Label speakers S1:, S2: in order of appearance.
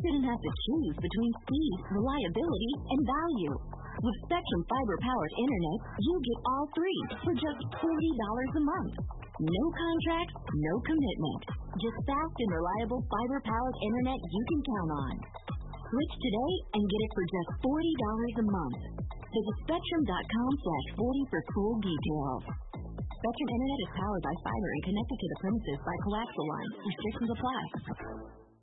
S1: shouldn't have to choose between speed, reliability, and value. With Spectrum fiber-powered internet, you get all three for just $40 a month. No contract, no commitment. Just fast and reliable fiber-powered internet you can count on. Switch today and get it for just $40 a month. Visit Spectrum.com/40 for full details. Spectrum Internet is powered by fiber and connected to the premises by coaxial lines. Restrictions apply.